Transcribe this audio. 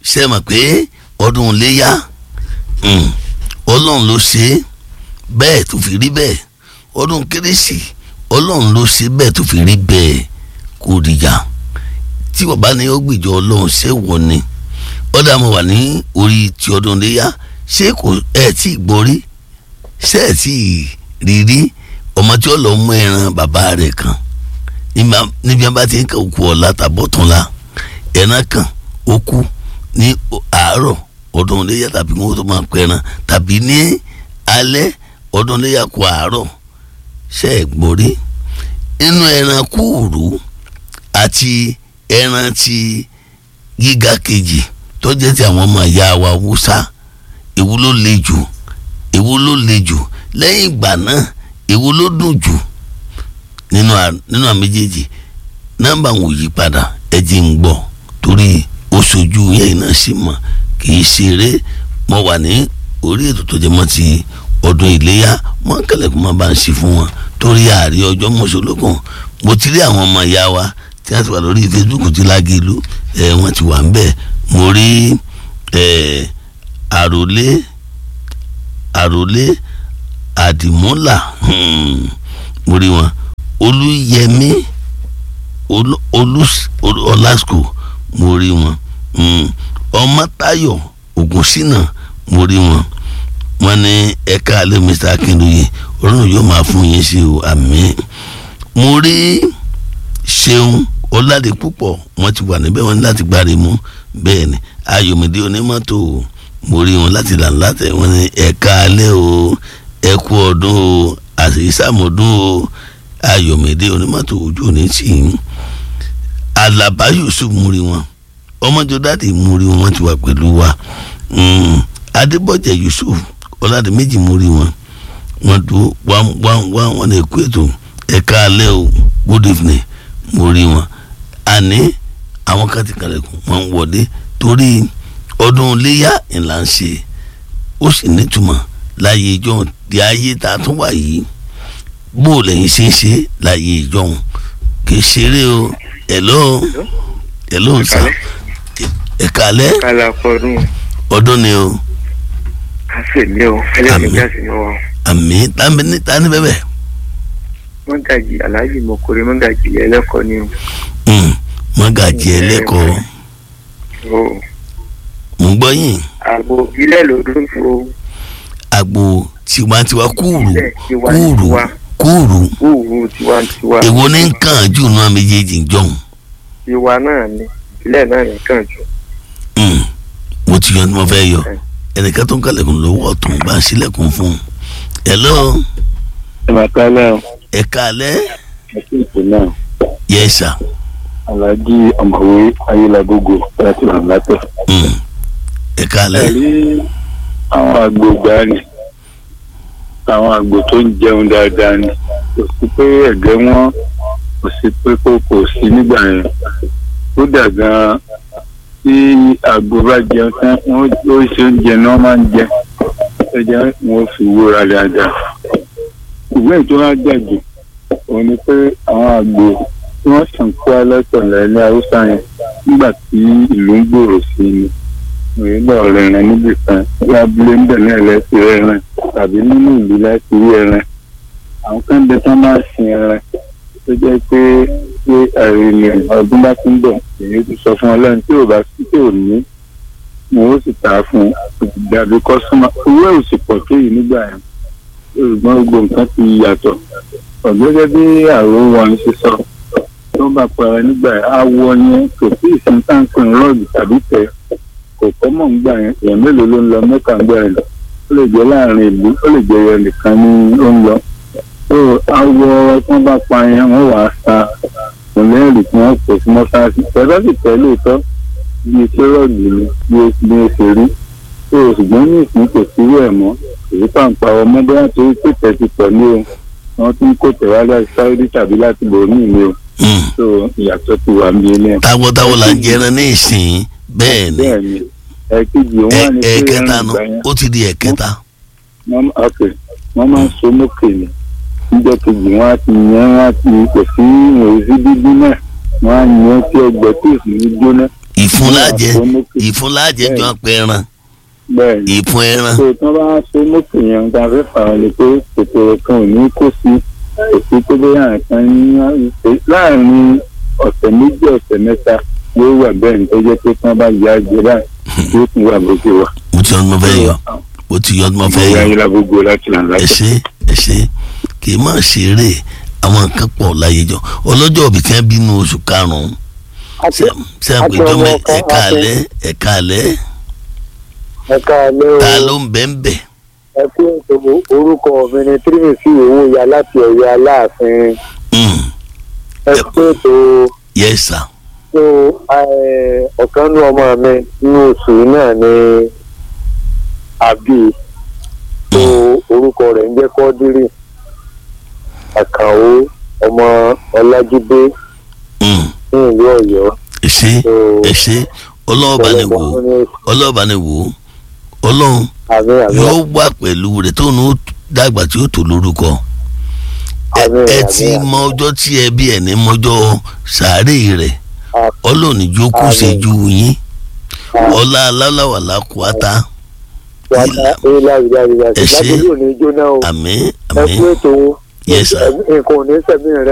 ṣe mọ̀ pé ọdún iléyá ọlọ́run ló ṣe bẹ́ẹ̀ tó fi rí bẹ́ẹ̀, ọdún kérésì ọlọ́run ló ṣe bẹ́ẹ̀ tó fi rí bẹ́ẹ̀. Kò dìjà tí bàbá ní ó gbìjọ ọlọ́run ṣé wọ ni ọ̀dà mo wà ní orí ti ọdún iléyá, ṣé kò ẹ̀ tí gbórí, ṣé ẹ̀ tí rírí ọmọ tí ó lọ mú ẹran bàbá rẹ̀ kan níbi a bá ti ń kà òkú ọ̀la tàbọ̀túnla ẹran kan ó kú ní àárọ̀ ọdún iléyá tàbí wọn tó máa pẹran tàbí ní alẹ́ ọdún iléyá kú àárọ̀, ṣé ẹ̀ gbórí inú ẹran kúùrú àti ẹran ti gíga kejì tó jẹ́ ti àwọn ọmọ ìyá wa Wúsá, èwo ló le jù, èwo ló le jù lẹ́yìn ìgbà náà, èwo ló dùn jù nínú àwọn méjèèjì? Nọ́mbà wọn ò yí padà, ẹ jí ń gbọ́ torí oṣooju yẹn náà sì mọ̀ kì í ṣeré. Mo wà ní orí ètò tó jẹ́ mọ́ ti ọdún iléyá, wọ́n kẹlẹ̀ kó máa bá ń ṣe fún wọn torí ààrẹ ọjọ́ mọ́ṣọ́lógún. Mo ti rí àwọn ọmọ ìyá wa tí wọ́n ti wà lórí Facebook ti Lágẹ̀lú, wọ́n ti wà ń bẹ̀. Mo rí àròlé àdìmúlà, mo rí wọn. Olúyẹmí ọlásùkò, mo rí wọn. Ọmọ́táyọ̀ Ògúnṣínà, mo rí wọn. Wọ́n ní ẹ̀ka alẹ́ Mr. Akínlóye, Ọlọ́run yóò máa fún yín sí o, àmín. Mo rí Ṣeun Ọládépúpọ̀, wọ́n ti wà níbẹ̀, wọ́n ní láti gbáre mú bẹ́ẹ̀ ni. Ayọ̀mídé onímọ́tò, mo rí wọn láti làǹlátẹ̀, wọ́n ní ẹ̀ka alẹ́ o, ẹ kú ọdún o, àṣìṣàmọ́dún o. Ayọ̀mídé onímọ́tò ojú òní tì í. Àlàbá Yusuf, mo rí wọn. Ọmọjọ́dádì, mo rí wọn, wọ́n ti wà pẹ̀lú wa. Adébọ̀jẹ̀ Yusuf Ọládìméjì, mo rí wọn. Wọ́n tó wọ́n lè kú ètò ẹ̀ka alẹ́ o, good evening, mo rí wọn. Àní àwọn kan ti kàlẹ̀kùn wọn ń wọlé torí ọdún iléyá ìlà ń ṣe, ó sì nítumọ̀ láyé ìjọ di ayé tá a tún wà yìí. Bó lẹ́yìn ṣe ń ṣe láyé ìjọ kì í ṣeré o. Hello sà, ẹ̀ka alẹ́ ọdún ni o. Àmín. Tani bẹ́bẹ̀. Mọ́gàjì Aláàjì Mọ́kọ́rẹ́, Mọ́gàjì ẹlẹ́kọ̀ọ́ ni o. Mọ́gàjì ẹlẹ́kọ̀ọ́. Mo gbọ́ yín. Àgbo ilẹ̀ ló dún fún. Àgbo tiwantiwa kúùrù tiwantiwa. Èwo ní ń kàn jù náà méjèèjì jọ̀hún. Tiwa náà ni ìpínlẹ̀ náà ní kàn jù. Mo ti yan tí mo fẹ́ yọ ẹnìkan tó ń kàlẹ̀kùn lọ́wọ́ ọ̀tún bá ń sílẹ̀kùn fún un. Hello. Ẹ̀ka alẹ́. Ẹ̀ka alẹ́. Ẹ̀ka ìpè náà. Yes sir. Alhaji Ọ̀mọ̀wé Ayélagbógo láti làǹlátẹ̀. Ẹ̀ka alẹ́. Ẹ̀rí àwọn àgbò gbani, àwọn àgbò tó ń jẹun dáadáa ni, kò sí pé ẹ̀gẹ́ wọn, kò sí pé kò sí nígbà yẹn. Ó dà gan-an tí àgbò bá jẹun tán, wọ́n ó ṣe oúnjẹ náà máa ń jẹ, ẹ jẹ́ wọ́n fi wúra dáadáa. Ìwé tó wá jàjù òun ni pé àwọn àgbò tí wọ́n sàn kó alẹ́sọ̀lẹ̀ ní Haúsá yẹn nígbà tí ìlú ń gbòòrò sí ni. Òye lọ rẹ̀rẹ̀ níbì kan lábúlé ń bẹ̀ náà lẹ́sìn ẹran tàbí nínú ìlú lẹ́sìn rí ẹran. Àwọn kan bẹ tán máa sin ẹran tó jẹ́ pé àìrìnlẹ̀ ọdún bá tún bọ̀ èyí ti sọ fún Ọlọ́run tí ò bá sí tí ò ní ni ó sì tà á fún ìdàbí kọ́sọ́mà. Owó ẹ̀ ò sì pọ̀ tó yìí nígbà yẹn. Ṣùgbọ́n gbogbo nǹkan ti yàtọ̀. Ọ̀gẹ́gẹ́ bí àrò wọn ṣe sọ tó bá para nígbà yẹn awọ yẹn kò sí ìsìnkáǹkì rọ́ọ̀dù tàbí tẹ kò kọ́ mọ̀ nígbà yẹn èèyàn mélòó ló ń lọ mẹ́ta ń gbà yẹn lọ. Ó lè jẹ́ láàrin ìlú, ó lè jẹ́ yẹn nìkan ní ó ń lọ. Awọ tí wọ́n bá pa yẹn wọ́n wàá sa òlẹ́rìí tí wọ́n pè sí mọ́sáàsì. Tẹ́lá sì tẹ́ lóòótọ́ bí iṣẹ́ rọ́ọ̀dù ni bí ó ṣe rí. Ṣùgbọ́n ní ìsìn kò sí ẹ̀ mọ́. Èyí pàǹpà ọmọ bóyá torí pé tẹ̀ ti pọ̀ ní o. Wọ́n tún kò tẹ̀ wá láti Sáúdí tàbí láti bòmíì ni o. So ìyàtọ̀ ti wà ní ilé. Táwọ́táwọ́ la ń jẹran ní ìsìn bẹ́ẹ̀ ni. Ẹ̀kejì òun wà ní pé ẹ̀kẹta nu ó ti di ẹ̀kẹta. Wọ́n máa ń so mókè ni. Níjọ́ kejì wọ́n á ti yẹn wọ́n á ti kò sí ìròyìn dídí náà. Wọ́n á yẹn tí ọgbẹ́ tí èsì ní jóná. ìfúnlájẹ jọ pẹran bẹ́ẹ̀ni ìfún ẹran. tó tí wọ́n bá so mókè yẹn tá a fẹ́ fà wọ́n ni pé kòkòrò kan ò ní kó sí òsì tó bóyá nǹkan ní láàrin ọ̀sẹ̀ méjì ọ̀sẹ̀ mẹ́ta yóò wà bẹ́ẹ̀ ní tó jẹ́ pé tí wọ́n bá ya jẹ báyìí yóò tún wà bó ṣe wà. mo ti ọdún fẹ́ yọ ẹ ṣe kì í má ṣeré àwọn nǹkan pọ̀ láyé jọ ọlọ́jọ́ òbí kan bínú oṣù karùn-ún ṣe àpèjọ ẹ̀ka alẹ́ ta ló ń bẹ́ ń bẹ̀. ẹ kú ètò orúkọ mi ni tírímìsì owó ya láti Ọ̀yọ́ Aláàfin. ẹ kú ètò. yes sir. so ọ̀kan ní ọmọ mi ní oṣù náà ni àbí so orúkọ rẹ̀ ń jẹ́ Kọ́dírì Àkànó ọmọ Ọlájídé ní ìlú Ọ̀yọ́. ẹ ṣe ọlọ́ọ̀bá ni wò ọlọ́run yóò wà pẹ̀lú rẹ̀ tó ní ó dàgbà tí ó tó lórúkọ ẹ ti mọ ọjọ́ tí ẹ bí ẹ̀ ní mọ́jọ́ sàárè rẹ̀ ọlọ́ọ̀ni jókòó ṣẹ́jú yín ọlá aláwàlá kùátá ẹ ṣe àmín. ẹ kú ètò yes sir. nǹkan ò ní sẹ́mi rẹ.